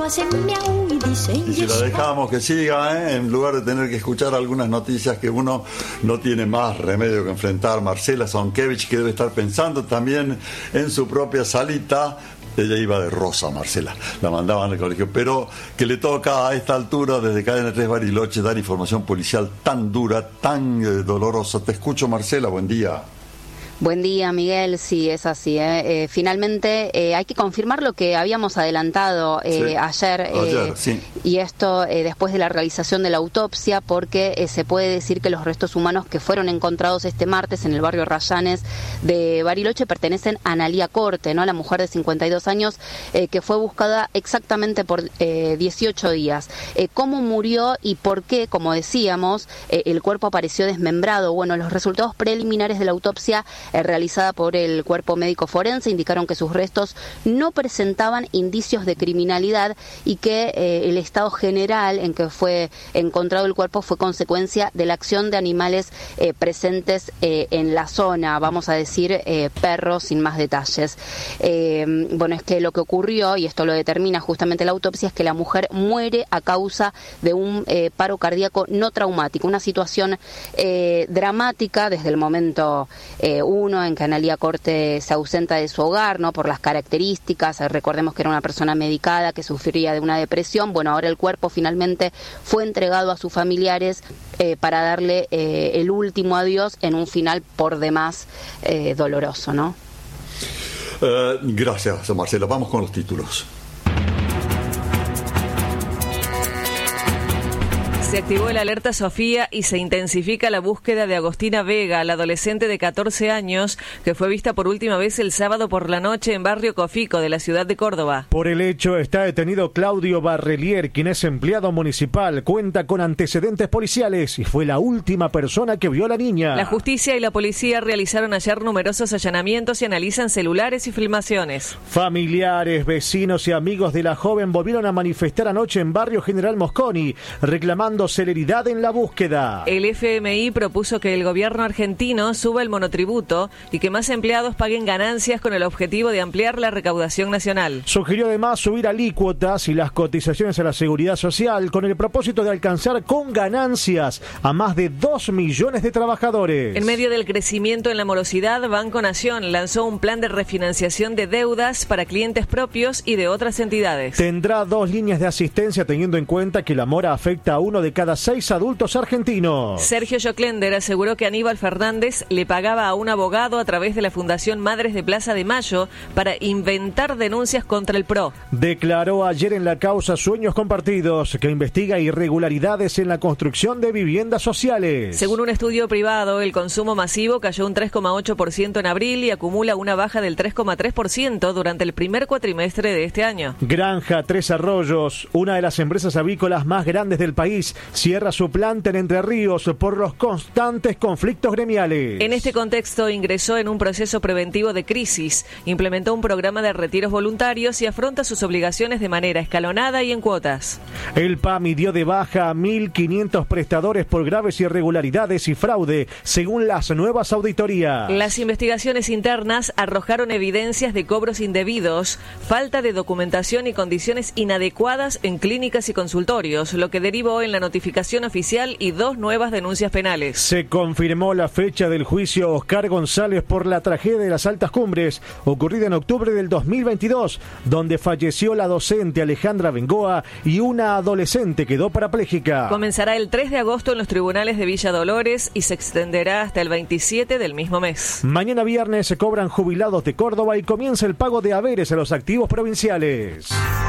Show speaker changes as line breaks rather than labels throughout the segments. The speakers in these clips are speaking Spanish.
Y si la dejamos que siga, en lugar de tener que escuchar algunas noticias que uno no tiene más remedio que enfrentar. Marcela Zonkevich, que debe estar pensando también en su propia salita. Ella iba de rosa, Marcela, la mandaban al colegio, pero que le toca a esta altura desde Cadena 3 Bariloche dar información policial tan dura, tan dolorosa. Te escucho, Marcela, buen día.
Buen día, Miguel. Sí, es así. Finalmente hay que confirmar lo que habíamos adelantado ayer,
sí.
Y esto después de la realización de la autopsia, porque se puede decir que los restos humanos que fueron encontrados este martes en el barrio Rayanes de Bariloche pertenecen a Analía Corte, ¿no? La mujer de 52 años que fue buscada exactamente por 18 días. ¿Cómo murió y por qué, como decíamos, el cuerpo apareció desmembrado? Bueno, los resultados preliminares de la autopsia realizada por el cuerpo médico forense indicaron que sus restos no presentaban indicios de criminalidad y que el estado general en que fue encontrado el cuerpo fue consecuencia de la acción de animales presentes en la zona, vamos a decir perros, sin más detalles. Bueno, es que lo que ocurrió, y esto lo determina justamente la autopsia, es que la mujer muere a causa de un paro cardíaco no traumático, una situación dramática desde el momento uno en que Analía Corte se ausenta de su hogar, ¿no? Por las características. Recordemos que era una persona medicada que sufría de una depresión. Bueno, ahora el cuerpo finalmente fue entregado a sus familiares para darle el último adiós en un final por demás doloroso, ¿no?
Gracias, Marcela. Vamos con los títulos.
Se activó el alerta Sofía y se intensifica la búsqueda de Agostina Vega, la adolescente de 14 años que fue vista por última vez el sábado por la noche en barrio Cofico de la ciudad de Córdoba.
Por el hecho está detenido Claudio Barrelier, quien es empleado municipal, cuenta con antecedentes policiales y fue la última persona que vio a la niña.
La justicia y la policía realizaron ayer numerosos allanamientos y analizan celulares y filmaciones.
Familiares, vecinos y amigos de la joven volvieron a manifestar anoche en barrio General Mosconi, reclamando celeridad en la búsqueda.
El FMI propuso que el gobierno argentino suba el monotributo y que más empleados paguen ganancias con el objetivo de ampliar la recaudación nacional.
Sugirió además subir alícuotas y las cotizaciones a la seguridad social con el propósito de alcanzar con ganancias a más de 2 millones de trabajadores.
En medio del crecimiento en la morosidad, Banco Nación lanzó un plan de refinanciación de deudas para clientes propios y de otras entidades.
Tendrá 2 líneas de asistencia teniendo en cuenta que la mora afecta a uno de cada 6 adultos argentinos.
Sergio Joclender aseguró que Aníbal Fernández le pagaba a un abogado a través de la Fundación Madres de Plaza de Mayo para inventar denuncias contra el PRO.
Declaró ayer en la causa Sueños Compartidos que investiga irregularidades en la construcción de viviendas sociales.
Según un estudio privado, el consumo masivo cayó un 3,8% en abril y acumula una baja del 3,3% durante el primer cuatrimestre de este año.
Granja Tres Arroyos, una de las empresas avícolas más grandes del país, cierra su planta en Entre Ríos por los constantes conflictos gremiales.
En este contexto ingresó en un proceso preventivo de crisis, implementó un programa de retiros voluntarios y afronta sus obligaciones de manera escalonada y en cuotas.
El PAMI dio de baja a 1.500 prestadores por graves irregularidades y fraude, según las nuevas auditorías.
Las investigaciones internas arrojaron evidencias de cobros indebidos, falta de documentación y condiciones inadecuadas en clínicas y consultorios, lo que derivó en la notificación oficial y 2 nuevas denuncias penales.
Se confirmó la fecha del juicio a Oscar González por la tragedia de las Altas Cumbres, ocurrida en octubre del 2022, donde falleció la docente Alejandra Bengoa y una adolescente quedó parapléjica.
Comenzará el 3 de agosto en los tribunales de Villa Dolores y se extenderá hasta el 27 del mismo mes.
Mañana viernes se cobran jubilados de Córdoba y comienza el pago de haberes a los activos provinciales.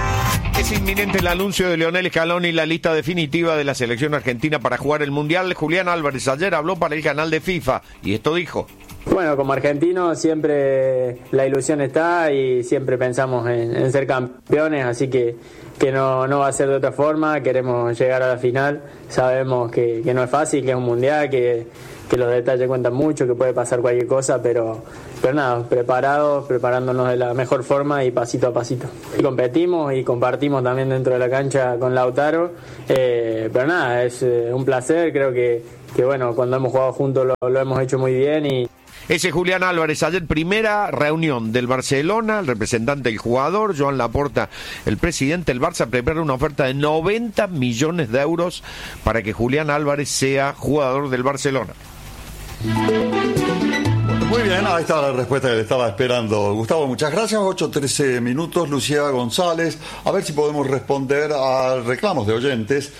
Es inminente el anuncio de Lionel Scaloni y la lista definitiva de la selección argentina para jugar el Mundial. Julián Álvarez ayer habló para el canal de FIFA y esto dijo.
Bueno, como argentino siempre la ilusión está y siempre pensamos en ser campeones, así que no va a ser de otra forma. Queremos llegar a la final, sabemos que no es fácil, que es un mundial, que los detalles cuentan mucho, que puede pasar cualquier cosa, pero nada, preparándonos de la mejor forma y pasito a pasito. Y competimos y compartimos también dentro de la cancha con Lautaro, pero nada, es un placer, creo que bueno, cuando hemos jugado juntos lo hemos hecho muy bien y
Ese Julián Álvarez, ayer primera reunión del Barcelona, el representante del jugador, Joan Laporta, el presidente. El Barça prepara una oferta de 90 millones de euros para que Julián Álvarez sea jugador del Barcelona.
Muy bien, ahí está la respuesta que le estaba esperando. Gustavo, muchas gracias. 8:13 minutos. Lucía González, a ver si podemos responder a reclamos de oyentes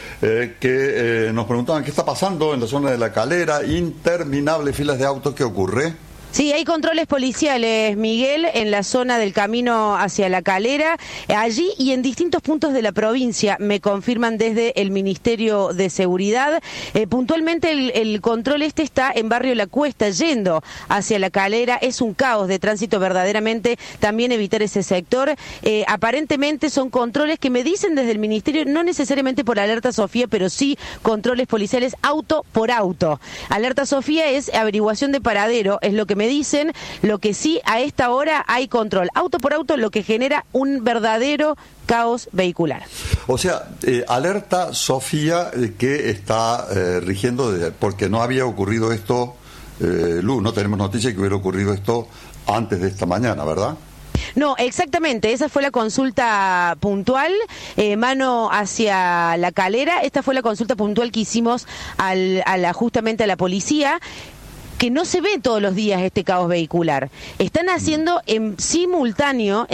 que nos preguntaban qué está pasando en la zona de La Calera. Interminables filas de autos, ¿qué ocurre?
Sí, hay controles policiales, Miguel, en la zona del camino hacia La Calera, allí y en distintos puntos de la provincia, me confirman desde el Ministerio de Seguridad. Puntualmente el control está en Barrio La Cuesta, yendo hacia La Calera. Es un caos de tránsito verdaderamente, también evitar ese sector. Aparentemente son controles que me dicen desde el Ministerio, no necesariamente por Alerta Sofía, pero sí controles policiales auto por auto. Alerta Sofía es averiguación de paradero, es lo que me dicen. Lo que sí, a esta hora hay control auto por auto, lo que genera un verdadero caos vehicular.
O sea, Alerta Sofía que está rigiendo, porque no había ocurrido esto, Lu, no tenemos noticia de que hubiera ocurrido esto antes de esta mañana, ¿verdad?
No, exactamente, esa fue la consulta puntual, mano hacia La Calera. Esta fue la consulta puntual que hicimos justamente a la policía, que no se ve todos los días este caos vehicular. Están haciendo en simultáneo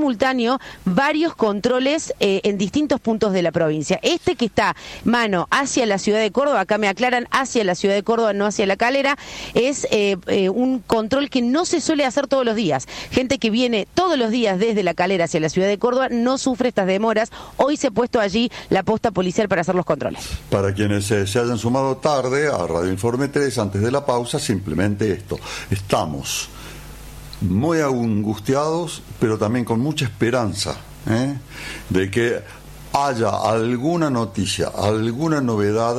varios controles en distintos puntos de la provincia. Este que está mano hacia la ciudad de Córdoba, acá me aclaran, hacia la ciudad de Córdoba, no hacia La Calera, es un control que no se suele hacer todos los días. Gente que viene todos los días desde La Calera hacia la ciudad de Córdoba no sufre estas demoras. Hoy se ha puesto allí la posta policial para hacer los controles.
Para quienes se hayan sumado tarde a Radio Informe 3, antes de la pausa, simplemente esto. Estamos muy angustiados, pero también con mucha esperanza de que haya alguna noticia, alguna novedad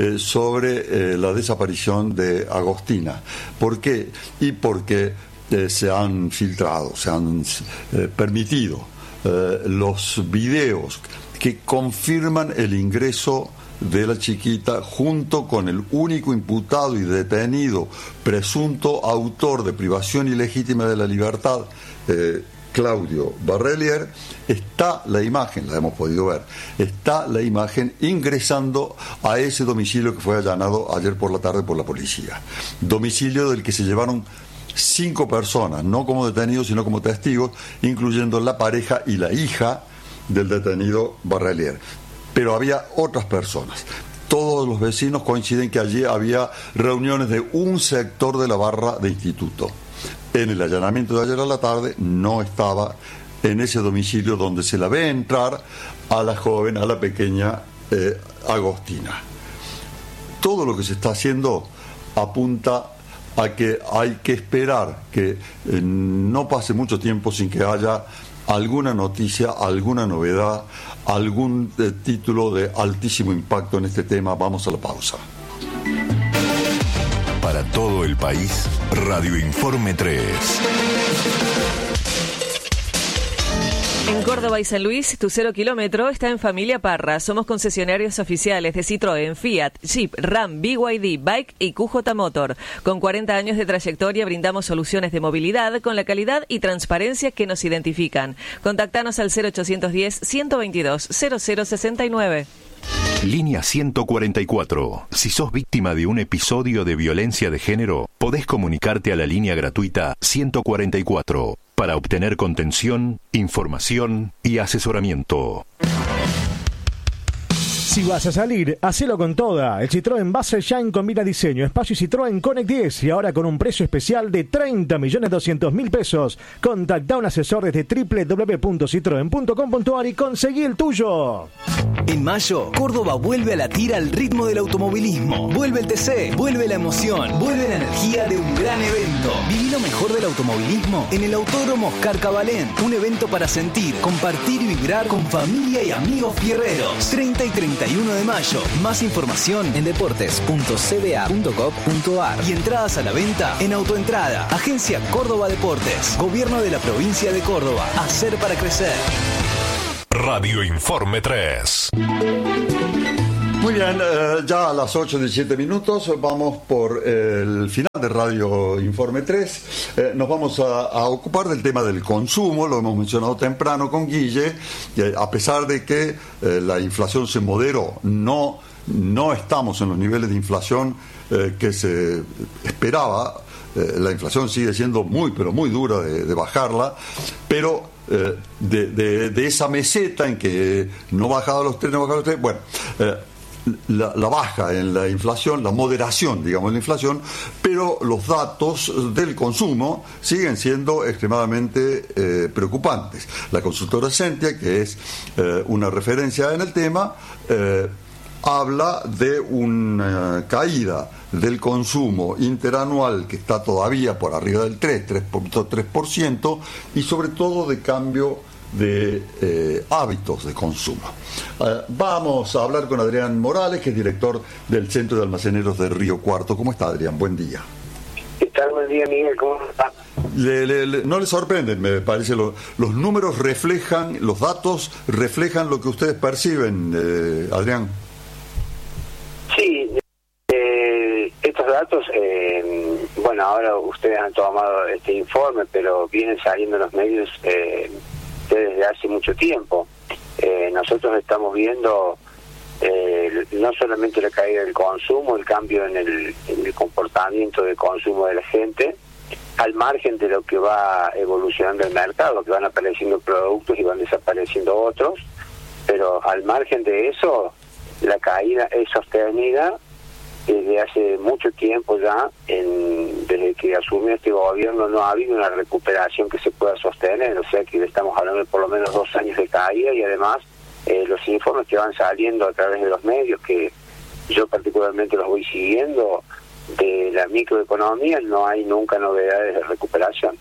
sobre la desaparición de Agostina. ¿Por qué? Y porque se han filtrado, se han permitido los videos que confirman el ingreso de la chiquita junto con el único imputado y detenido presunto autor de privación ilegítima de la libertad, Claudio Barrelier. Está la imagen, la hemos podido ver, está la imagen ingresando a ese domicilio que fue allanado ayer por la tarde por la policía. Domicilio del que se llevaron 5 personas, no como detenidos sino como testigos, incluyendo la pareja y la hija del detenido Barrelier. Pero había otras personas. Todos los vecinos coinciden que allí había reuniones de un sector de la barra de instituto. En el allanamiento de ayer a la tarde no estaba en ese domicilio donde se la ve entrar a la joven, a la pequeña Agostina. Todo lo que se está haciendo apunta a que hay que esperar que no pase mucho tiempo sin que haya alguna noticia, alguna novedad, algún título de altísimo impacto en este tema. Vamos a la pausa.
Para todo el país, Radio Informe 3.
En Córdoba y San Luis, tu 0 kilómetro está en Familia Parra. Somos concesionarios oficiales de Citroën, Fiat, Jeep, Ram, BYD, Bike y QJ Motor. Con 40 años de trayectoria brindamos soluciones de movilidad con la calidad y transparencia que nos identifican. Contactanos al 0810-122-0069.
Línea 144. Si sos víctima de un episodio de violencia de género, podés comunicarte a la línea gratuita 144 para obtener contención, información y asesoramiento.
Si vas a salir, hacelo con toda. El Citroën Buzzer Shine combina diseño, espacio y Citroën Connect 10 y ahora con un precio especial de 30.200.000 pesos. Contacta a un asesor desde www.citroen.com.ar y conseguí el tuyo.
En mayo, Córdoba vuelve a latir al ritmo del automovilismo. Vuelve el TC, vuelve la emoción, vuelve la energía de un gran evento. Viví lo mejor del automovilismo en el Autódromo Oscar Cabalén. Un evento para sentir, compartir y vibrar con familia y amigos fierreros. 30 y 31 de mayo. Más información en deportes.cba.gov.ar y entradas a la venta en Autoentrada. Agencia Córdoba Deportes. Gobierno de la provincia de Córdoba. Hacer para crecer.
Radio Informe 3.
Muy bien, ya a las 8:17 minutos vamos por el final de Radio Informe 3. Nos vamos a ocupar del tema del consumo, lo hemos mencionado temprano con Guille. A pesar de que la inflación se moderó, no estamos en los niveles de inflación que se esperaba. La inflación sigue siendo pero muy dura de bajarla, pero de esa meseta en que no bajaba los tres, bueno, la baja en la inflación, la moderación, digamos, en la inflación, pero los datos del consumo siguen siendo extremadamente preocupantes. La consultora Sentia, que es una referencia en el tema, habla de una caída del consumo interanual que está todavía por arriba del 3.3%, y sobre todo de cambio de hábitos de consumo. Vamos a hablar con Adrián Morales, que es director del Centro de Almaceneros de Río Cuarto. ¿Cómo está, Adrián? Buen día.
¿Qué tal? Buen día, Miguel. ¿Cómo está?
No le sorprenden, me parece. Los números reflejan, los datos reflejan lo que ustedes perciben, Adrián.
Sí, estos datos, bueno, ahora ustedes han tomado este informe, pero vienen saliendo en los medios desde hace mucho tiempo. Nosotros estamos viendo no solamente la caída del consumo, el cambio en el comportamiento de consumo de la gente, al margen de lo que va evolucionando el mercado, que van apareciendo productos y van desapareciendo otros, pero al margen de eso, la caída es sostenida desde hace mucho tiempo ya. Desde que asumió este gobierno no ha habido una recuperación que se pueda sostener, o sea que estamos hablando de por lo menos 2 años de caída, y además los informes que van saliendo a través de los medios, que yo particularmente los voy siguiendo, de la microeconomía, no hay nunca novedades de recuperación.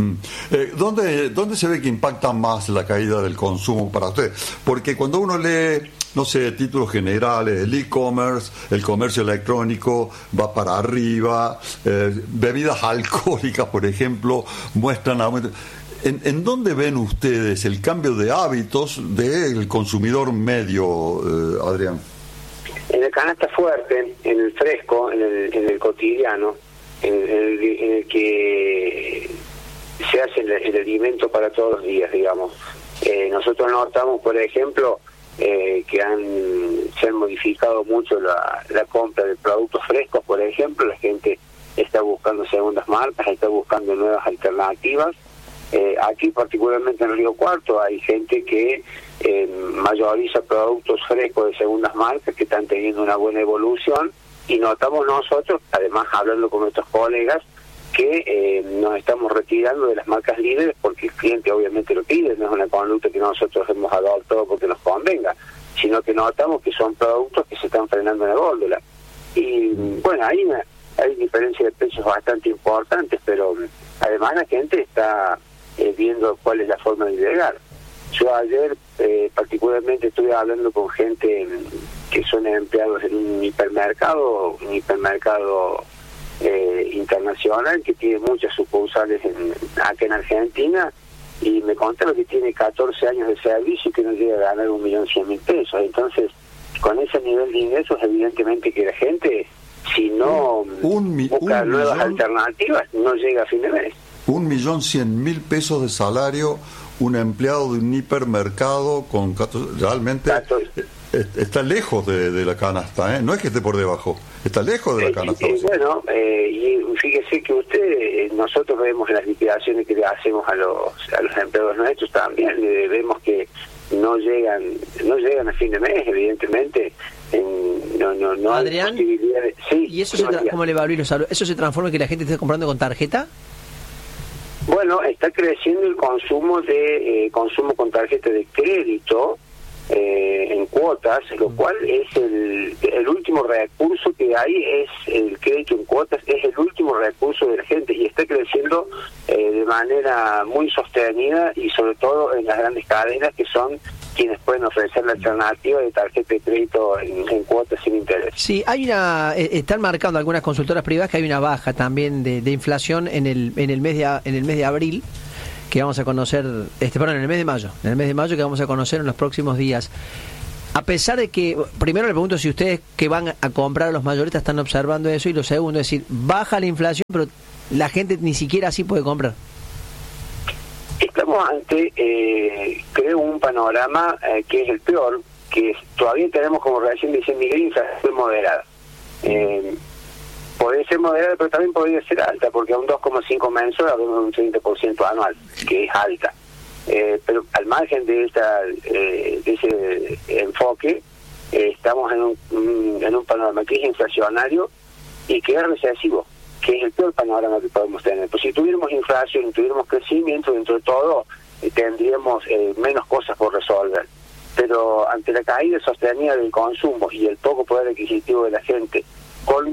¿Dónde se ve que impacta más la caída del consumo para usted? Porque cuando uno lee, no sé, títulos generales, el e-commerce, el comercio electrónico va para arriba, bebidas alcohólicas, por ejemplo, muestran aumento. ¿En dónde ven ustedes el cambio de hábitos del consumidor medio, Adrián?
En la canasta fuerte, en el fresco, en el cotidiano, en el que se hace el alimento para todos los días, digamos. Nosotros notamos, por ejemplo, que se han modificado mucho la compra de productos frescos, por ejemplo. La gente está buscando segundas marcas, está buscando nuevas alternativas. Aquí, particularmente en Río Cuarto, hay gente que mayoriza productos frescos de segundas marcas que están teniendo una buena evolución, y notamos nosotros, además hablando con nuestros colegas, que nos estamos retirando de las marcas líderes porque el cliente obviamente lo pide, no es una conducta que nosotros hemos adoptado porque nos convenga, sino que notamos que son productos que se están frenando en la góndola. Y bueno, hay diferencias de precios bastante importantes, pero además la gente está viendo cuál es la forma de llegar. Yo ayer particularmente estuve hablando con gente que son empleados en un hipermercado internacional que tiene muchas sucursales acá en Argentina, y me contaron que tiene 14 años de servicio y que no llega a ganar 1.100.000 pesos. Entonces, con ese nivel de ingresos, evidentemente que la gente, si no busca nuevas alternativas, no llega a fin de mes.
1.100.000 pesos de salario, un empleado de un hipermercado con 14, realmente está lejos de la canasta, ¿eh? No es que esté por debajo, está lejos de la canasta.
Bueno, y fíjese que nosotros vemos las liquidaciones que le hacemos a los empleados nuestros también, vemos que no llegan a fin de mes, evidentemente. No
Adrián,
hay posibilidades. Sí,
¿y eso cómo le va a abrir los ¿Eso se transforma en que la gente esté comprando con tarjeta?
Bueno, está creciendo el consumo consumo con tarjeta de crédito en cuotas, lo cual es el último recurso que hay, es el crédito en cuotas, es el último recurso de la gente, y está creciendo de manera muy sostenida, y sobre todo en las grandes cadenas, que son quienes pueden ofrecer la alternativa de tarjeta de crédito en cuotas sin interés.
Sí, están marcando algunas consultoras privadas que hay una baja también de inflación en el mes de abril, que vamos a conocer, en el mes de mayo que vamos a conocer en los próximos días. A pesar de que, primero le pregunto si ustedes que van a comprar a los mayoristas están observando eso, y lo segundo es decir, baja la inflación, pero la gente ni siquiera así puede comprar.
Estamos ante, creo, un panorama que es el peor, que todavía tenemos, como recién dice Miguel, inflación moderada. Podría ser moderada, pero también podría ser alta, porque a un 2,5 mensual hablamos de un 30% anual, que es alta. Pero al margen de ese enfoque, estamos en un panorama que es inflacionario y que es recesivo, que es el peor panorama que podemos tener. Pues si tuviéramos inflación y tuviéramos crecimiento, dentro de todo, tendríamos menos cosas por resolver. Pero ante la caída sostenida del consumo y el poco poder adquisitivo de la gente, con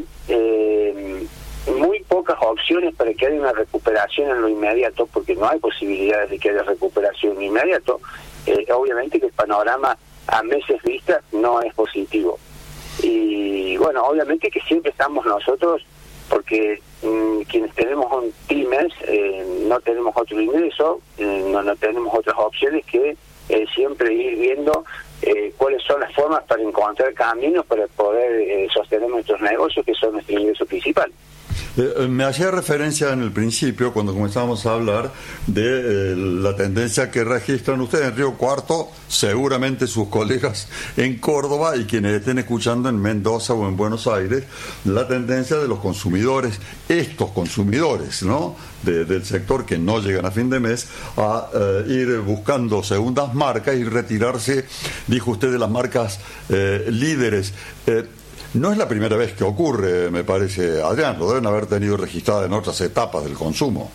muy pocas opciones para que haya una recuperación en lo inmediato, porque no hay posibilidades de que haya recuperación en lo inmediato, obviamente que el panorama a meses vista no es positivo. Y bueno, obviamente que siempre estamos nosotros, porque quienes tenemos un pymes, no tenemos otro ingreso, no tenemos otras opciones que siempre ir viendo cuáles son las formas para encontrar caminos para poder sostener nuestros negocios, que son nuestro ingreso principal.
Me hacía referencia en el principio, cuando comenzamos a hablar de la tendencia que registran ustedes en Río Cuarto, seguramente sus colegas en Córdoba y quienes estén escuchando en Mendoza o en Buenos Aires, la tendencia de los consumidores, estos consumidores, ¿no?, del sector que no llegan a fin de mes, a ir buscando segundas marcas y retirarse, dijo usted, de las marcas líderes. No es la primera vez que ocurre, me parece, Adrián, lo deben haber tenido registrado en otras etapas del consumo.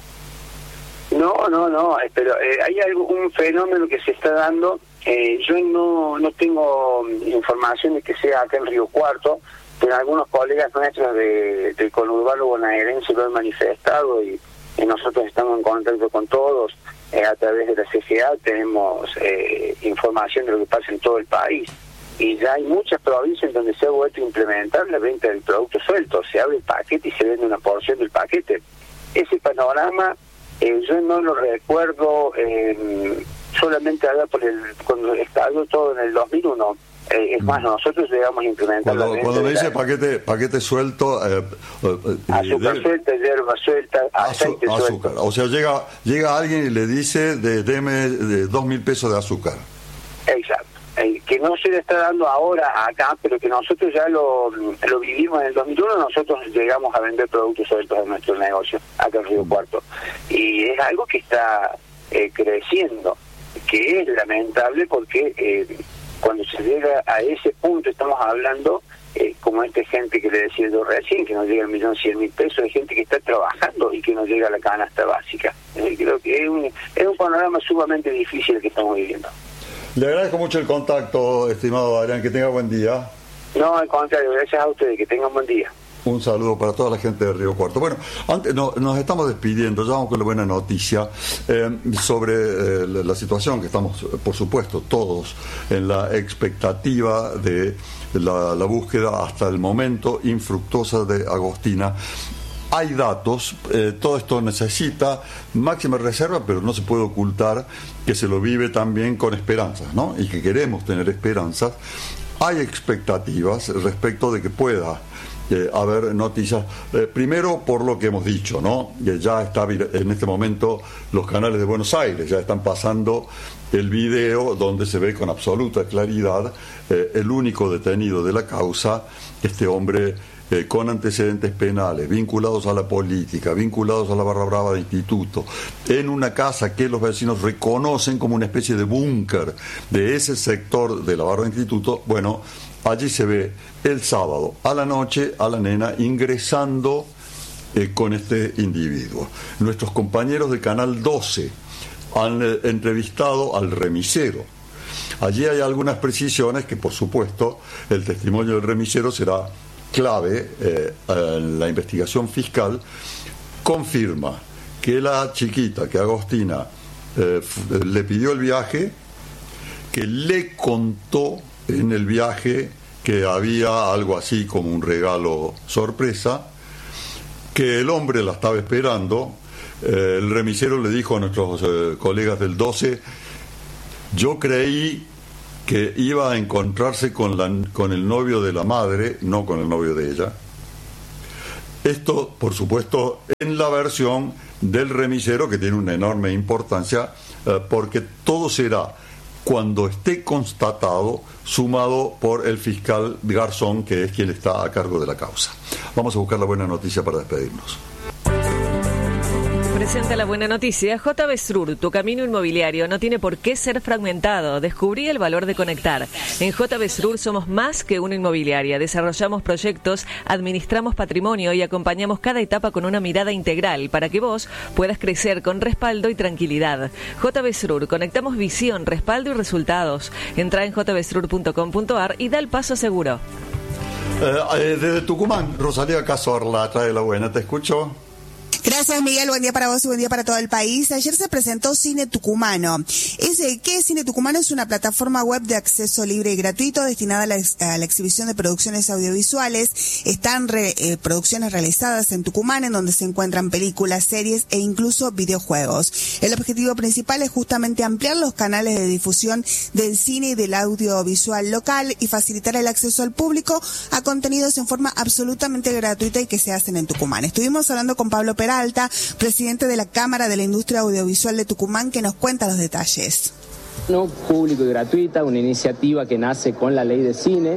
No, pero hay un fenómeno que se está dando. Yo no tengo información de que sea acá en Río Cuarto, pero algunos colegas nuestros del conurbano bonaerense lo han manifestado y nosotros estamos en contacto con todos a través de la CGA. Tenemos información de lo que pasa en todo el país. Y ya hay muchas provincias en donde se ha vuelto a implementar la venta del producto suelto. Se abre el paquete y se vende una porción del paquete. Ese panorama yo no lo recuerdo solamente allá cuando estalló todo en el 2001. Es más, nosotros llegamos a implementar
cuando me dice paquete suelto,
azúcar suelta, hierba suelta, aceite suelto.
O sea, llega alguien y le dice, deme 2.000 pesos de azúcar.
Exacto. Que no se le está dando ahora acá, pero que nosotros ya lo vivimos en el 2001. Nosotros llegamos a vender productos sueltos en nuestro negocio acá en Río Cuarto, y es algo que está creciendo, que es lamentable, porque cuando se llega a ese punto estamos hablando como esta gente que le decía yo recién, que no llega al 1.100.000 pesos, de gente que está trabajando y que no llega a la canasta básica. Creo que es un panorama sumamente difícil el que estamos viviendo.
Le agradezco mucho el contacto, estimado Adrián, que tenga buen día.
No, al contrario, gracias a ustedes, que tengan buen día.
Un saludo para toda la gente de Río Cuarto. Bueno, antes nos estamos despidiendo, ya vamos con la buena noticia sobre la situación que estamos, por supuesto, todos en la expectativa de la búsqueda hasta el momento infructuosa de Agostina. Hay datos, todo esto necesita máxima reserva, pero no se puede ocultar que se lo vive también con esperanzas, ¿no? Y que queremos tener esperanzas. Hay expectativas respecto de que pueda haber noticias. Primero, por lo que hemos dicho, ¿no? Ya está en este momento los canales de Buenos Aires, ya están pasando el video donde se ve con absoluta claridad el único detenido de la causa, este hombre con antecedentes penales, vinculados a la política, vinculados a la barra brava de instituto, en una casa que los vecinos reconocen como una especie de búnker de ese sector de la barra de instituto. Bueno, allí se ve el sábado a la noche a la nena ingresando con este individuo. Nuestros compañeros de Canal 12 han entrevistado al remisero. Allí hay algunas precisiones que, por supuesto, el testimonio del remisero será clave en la investigación fiscal. Confirma que la chiquita, que Agostina, le pidió el viaje, que le contó en el viaje que había algo así como un regalo sorpresa, que el hombre la estaba esperando. El remisero le dijo a nuestros colegas del 12, yo creí que iba a encontrarse con el novio de la madre, no con el novio de ella. Esto, por supuesto, en la versión del remisero, que tiene una enorme importancia, porque todo será cuando esté constatado, sumado por el fiscal Garzón, que es quien está a cargo de la causa. Vamos a buscar la buena noticia para despedirnos.
Presenta la buena noticia. JB Srur, tu camino inmobiliario no tiene por qué ser fragmentado. Descubrí el valor de conectar. En JB Srur somos más que una inmobiliaria. Desarrollamos proyectos, administramos patrimonio y acompañamos cada etapa con una mirada integral para que vos puedas crecer con respaldo y tranquilidad. JB Srur, conectamos visión, respaldo y resultados. Entra en jbsrur.com.ar y da el paso seguro.
Desde Tucumán, Rosalía Cazorla trae la buena. ¿Te escucho?
Gracias, Miguel. Buen día para vos y buen día para todo el país. Ayer se presentó Cine Tucumano. ¿Qué es Cine Tucumano? Es una plataforma web de acceso libre y gratuito destinada a la exhibición de producciones audiovisuales. Están producciones realizadas en Tucumán, en donde se encuentran películas, series e incluso videojuegos. El objetivo principal es justamente ampliar los canales de difusión del cine y del audiovisual local y facilitar el acceso al público a contenidos en forma absolutamente gratuita y que se hacen en Tucumán. Estuvimos hablando con Pablo Peralta, presidente de la Cámara de la Industria Audiovisual de Tucumán, que nos cuenta los detalles.
Público y gratuita, una iniciativa que nace con la ley de cine,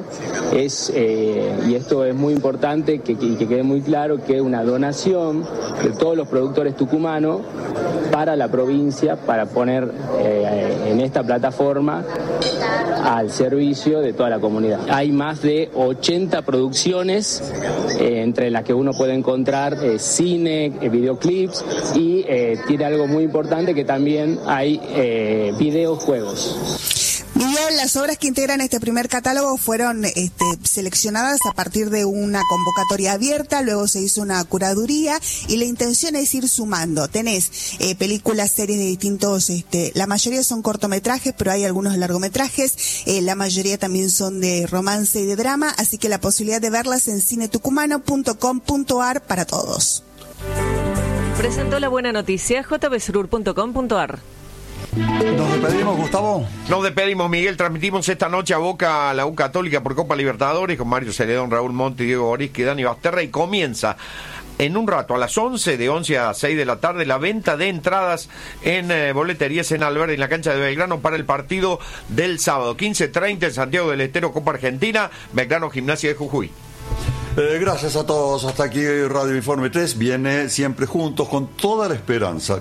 y esto es muy importante que quede muy claro que es una donación de todos los productores tucumanos para la provincia, para poner en esta plataforma al servicio de toda la comunidad. Hay más de 80 producciones, entre las que uno puede encontrar cine, videoclips, y tiene algo muy importante que también hay videojuegos.
Miguel, las obras que integran este primer catálogo fueron seleccionadas a partir de una convocatoria abierta, luego se hizo una curaduría y la intención es ir sumando. Tenés películas, series de distintos, la mayoría son cortometrajes, pero hay algunos largometrajes, la mayoría también son de romance y de drama, así que la posibilidad de verlas en cinetucumano.com.ar para todos.
Presentó la buena noticia jbsrur.com.ar.
Nos despedimos, Gustavo.
Nos despedimos, Miguel. Transmitimos esta noche a Boca, la U Católica por Copa Libertadores con Mario Celedón, Raúl Monti, Diego Borisque y Dani Basterra, y comienza en un rato, a las 11, de 11 a 6 de la tarde, la venta de entradas en boleterías en Alberdi, en la cancha de Belgrano, para el partido del sábado, 15:30 en Santiago del Estero, Copa Argentina, Belgrano Gimnasia de Jujuy.
Gracias a todos. Hasta aquí Radio Informe 3 viene Siempre Juntos con toda la esperanza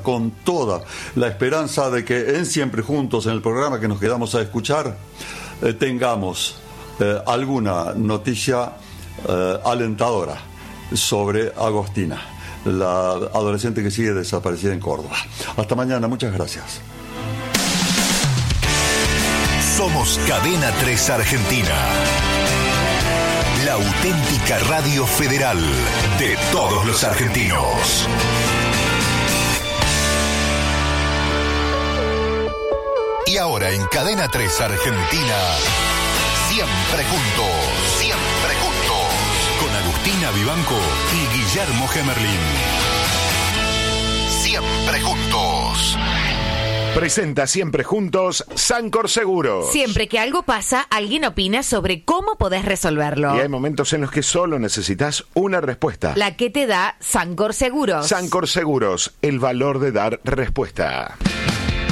de que en Siempre Juntos, en el programa que nos quedamos a escuchar, tengamos alguna noticia alentadora sobre Agostina, la adolescente que sigue desaparecida en Córdoba. Hasta mañana, muchas gracias.
Somos Cadena 3 Argentina. La auténtica radio federal de todos los argentinos. Y ahora en Cadena 3 Argentina, Siempre Juntos. Siempre Juntos. Con Agustina Vivanco y Guillermo Gemerlin. Siempre Juntos.
Presenta Siempre Juntos Sancor Seguros.
Siempre que algo pasa, alguien opina sobre cómo podés resolverlo.
Y hay momentos en los que solo necesitas una respuesta.
La que te da Sancor Seguros.
Sancor Seguros, el valor de dar respuesta.